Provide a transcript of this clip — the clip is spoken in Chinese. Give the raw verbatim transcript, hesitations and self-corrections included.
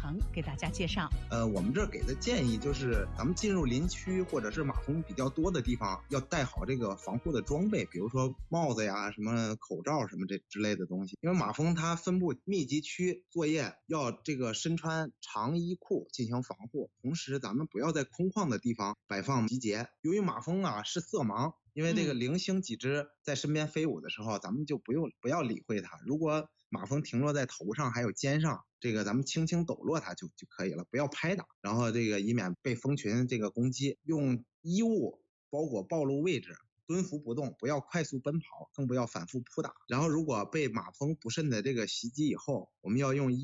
鹏给大家介绍。 呃，我们这儿给的建议就是，咱们进入林区或者是马蜂比较多的地方，要带好这个防护的装备，比如说帽子呀、什么口罩什么这之类的东西。因为马蜂它分布密集区，作业要这个身穿长衣裤进行防护，同时咱们不要在空旷的地方摆放集结。由于马蜂啊是色盲，因为这个零星几只在身边飞舞的时候，咱们就不用不要理会它。如果马蜂停落在头上还有肩上，这个咱们轻轻抖落它就就可以了，不要拍打。然后这个以免被蜂群这个攻击，用衣物包裹暴露位置，蹲伏不动，不要快速奔跑，更不要反复扑打。然后如果被马蜂不慎的这个袭击以后，我们要用